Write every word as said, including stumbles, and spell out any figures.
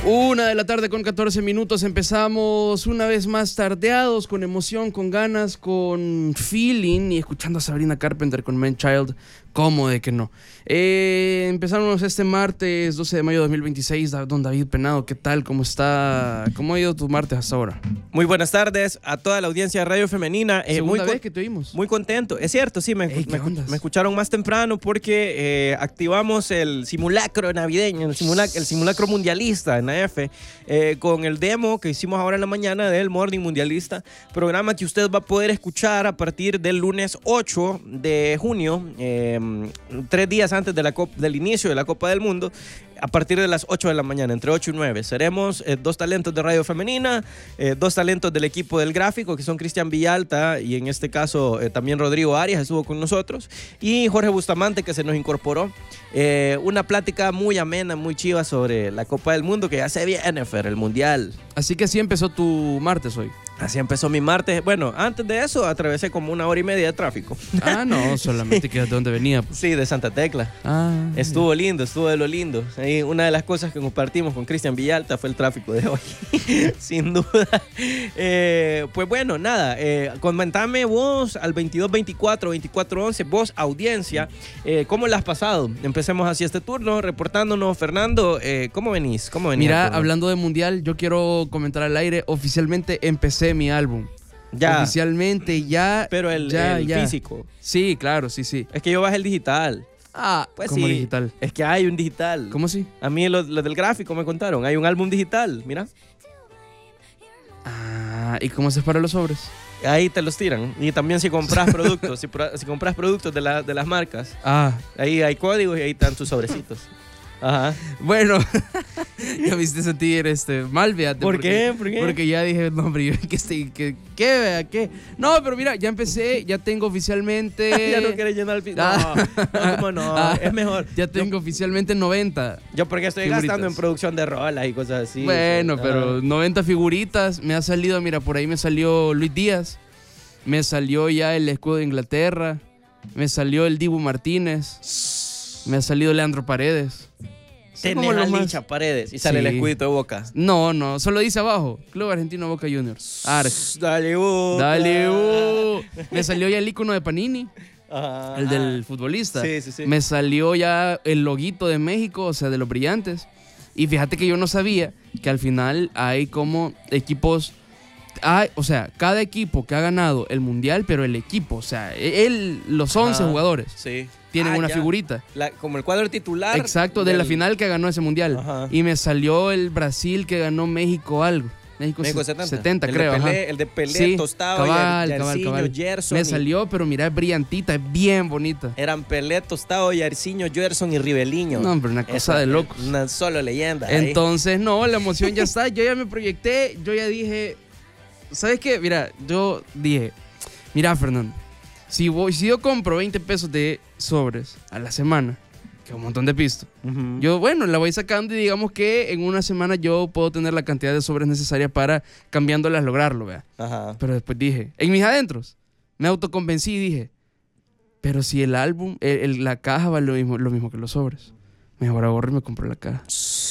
Una de la tarde con catorce minutos, empezamos una vez más tardeados, con emoción, con ganas, con feeling y escuchando a Sabrina Carpenter con Man Child, ¿cómo de que no? Eh, empezamos este martes doce de mayo de dos mil veintiséis, don David Penado, ¿qué tal? ¿Cómo está? ¿Cómo ha ido tu martes hasta ahora? Muy buenas tardes a toda la audiencia de Radio Femenina. Eh, Segunda muy vez que te oímos. Muy contento, es cierto, sí, me, Ey, me, me, me escucharon más temprano porque eh, activamos el simulacro navideño, el, simulac el simulacro mundialista en la F, eh, con el demo que hicimos ahora en la mañana del Morning Mundialista, programa que usted va a poder escuchar a partir del lunes ocho de junio, eh, tres días antes de la Copa, del inicio de la Copa del Mundo, a partir de las ocho de la mañana, entre ocho y nueve. Seremos eh, dos talentos de Radio Femenina, eh, dos talentos del equipo del gráfico, que son Cristian Villalta y en este caso eh, también Rodrigo Arias estuvo con nosotros, y Jorge Bustamante, que se nos incorporó. Eh, una plática muy amena, muy chiva sobre la Copa del Mundo, que ya se viene, Fer, el Mundial. Así que así empezó tu martes hoy. Así empezó mi martes. Bueno, antes de eso atravesé como una hora y media de tráfico. Ah, no, solamente que de dónde venía. Pues. Sí, de Santa Tecla. Ah, estuvo bien. lindo, estuvo de lo lindo. Ahí una de las cosas que compartimos con Cristian Villalta fue el tráfico de hoy, sin duda. Eh, pues bueno, nada, eh, comentame vos al veintidós veinticuatro veinticuatro once, vos audiencia, eh, ¿cómo la has pasado? Empecemos así este turno, reportándonos. Fernando, eh, ¿cómo venís? ¿Cómo venís? Mira, hablando de Mundial, yo quiero comentar al aire, oficialmente empecé mi álbum. Ya. Oficialmente ya. Pero el, ya, el ya. físico. Sí, claro, sí, sí. Es que yo bajé el digital. Ah, pues ¿cómo sí, digital? Es que hay un digital. ¿Cómo así? A mí los lo del gráfico me contaron. Hay un álbum digital, mira. Ah, ¿y cómo se para los sobres? Ahí te los tiran. Y también si compras productos, si, si compras productos de, la, de las marcas, ah. ahí hay códigos y ahí están tus sobrecitos. Ajá. Bueno, ya me hiciste sentir este, mal, fíjate. ¿Por porque, qué? ¿Por qué? Porque ya dije, no, hombre, yo, ¿qué, estoy, qué, qué, vea, qué? No, pero mira, ya empecé, ya tengo oficialmente... Ya no querés llenar el piso. Ah. No, no, cómo no, Ah. es mejor. Ya tengo yo, oficialmente noventa. Yo porque estoy figuritas. gastando en producción de rolas y cosas así. Bueno, sí. pero ah. noventa figuritas, me ha salido, mira, por ahí me salió Luis Díaz, me salió ya el escudo de Inglaterra, me salió el Dibu Martínez, me ha salido Leandro Paredes. Tenés a Licha Paredes y sale Sí. el escudito de Boca. No, no, solo dice abajo, Club Argentino Boca Juniors. Arg. Dale, Boca. Dale, uh. Me salió ya el icono de Panini, Ajá. el del futbolista. Sí, sí, sí. Me salió ya el loguito de México, o sea, de los brillantes. Y fíjate que yo no sabía que al final hay como equipos... Hay, o sea, cada equipo que ha ganado el mundial, pero el equipo, o sea, él, los once Ajá. jugadores Sí. tienen Ah, una ya. figurita. La, como el cuadro titular. Exacto, de del... la final que ganó ese mundial. Ajá. Y me salió el Brasil que ganó México algo. México, México setenta, setenta. setenta el creo. De Pelé, ajá. el de Pelé, Sí, Tostado, cabal, Yar, cabal, Yarciño, cabal. Gerson. Me y... salió, pero mira, es brillantita, es bien bonita. Eran Pelé, Tostado, Yarciño, Gerson y Riveliño. No, hombre, una cosa Esa, de locos. Una solo leyenda. ahí. Entonces, no, la emoción ya está. Yo ya me proyecté, yo ya dije... ¿Sabes qué? Mira, yo dije... Mira, Fernando, si, voy, si yo compro veinte pesos de sobres a la semana, que es un montón de pisto, Uh-huh. yo, bueno, la voy sacando y digamos que en una semana yo puedo tener la cantidad de sobres necesaria para, cambiándolas, lograrlo, vea. Ajá. Pero después dije, en mis adentros, me autoconvencí y dije, pero si el álbum, el, el, la caja vale lo mismo, lo mismo que los sobres, mejor ahorro y me compro la caja.